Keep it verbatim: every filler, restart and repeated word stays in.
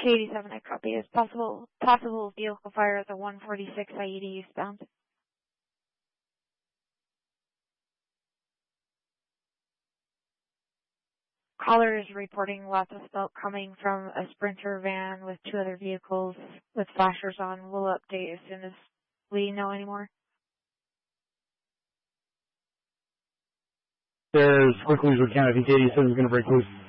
K eighty-seven, I copy. Is possible possible vehicle fire at the one forty-six I E D eastbound. Caller is reporting lots of smoke coming from a Sprinter van with two other vehicles with flashers on. We'll update as soon as we know any more. As quickly as we can, I think eighty-seven is going to break loose.